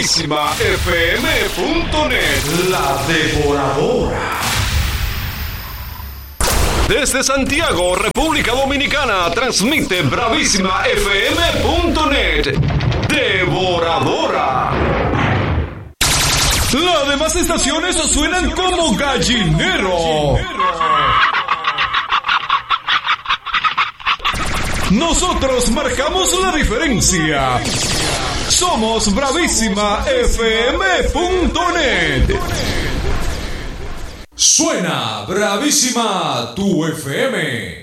BravísimaFM.net, la devoradora. Desde Santiago, República Dominicana, transmite BravísimaFM.net, devoradora. Las demás estaciones suenan como gallinero. Nosotros marcamos la diferencia. Somos BravísimaFM.net. Suena Bravísima tu FM.